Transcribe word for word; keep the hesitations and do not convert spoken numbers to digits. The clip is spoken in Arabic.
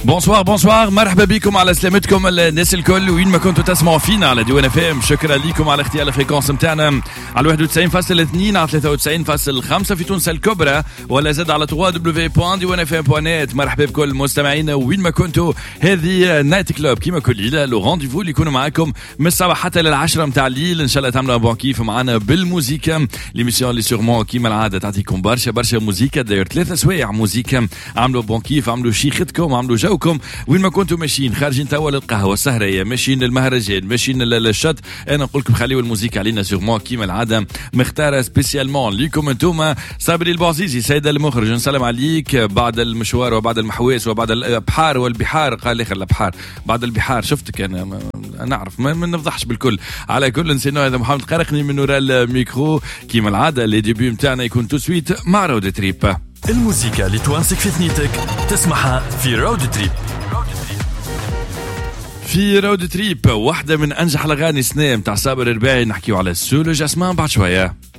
بونسوار بونسوار مرحبا بكم على سلامتكم الناس الكل وين ما كنتوا تسمعوا فينا على ديوان اف ام. شكرا لكم على اختيار الفريكونس نتاعنا على واحد وتسعين فاصلة اثنين على ثلاثة وتسعين فاصلة خمسة في تونس الكبرى ولا زاد على دبليو دبليو دوت ديوان اف ام دوت نت. مرحبا بكل مستمعينا وين ما كنتوا. هذه نايت كلوب كيما كل ليله لو رونديفو اللي يكونوا معاكم من السبعة حتى للعشرة نتاع الليل. ان شاء الله تعملوا بون كيف معنا بالموسيقى. ليميسيون اللي سيغمون كيما العاده تعطيكم برشا برشا موسيقى. داير ثلاثة سوايع موسيقى. عملوا بون كيف، عملوا شيختكم، عملوا جوكم وين ما كنتوا ماشيين. خارجين توا للقهوه السهريه، ماشيين للمهرجان، ماشيين للشط. انا نقول لكم خليوا الموسيقى علينا سيغمون كيما العاده مختاره سبيسيالمون ليكم انتوما. صابري البعزيزي سيد المخرج نسلم عليك بعد المشوار وبعد المحواس وبعد الابحار والبحار. قال اخر الابحار بعد البحار. شفتك انا نعرف ما, ما نفضحش بالكل. على كل نسينا هذا محمد قرقني من وراء الميكرو كيما العاده. لي ديبي نتاعنا يكون تو سويت مع رود تريب. الموسيقى اللي توانسك في ثنيتك تسمعها في رود تريب. في رود تريب واحدة من أنجح الأغاني السنة متاع صابر الرباعي. نحكيو على سولو جاسمان بعد شوية.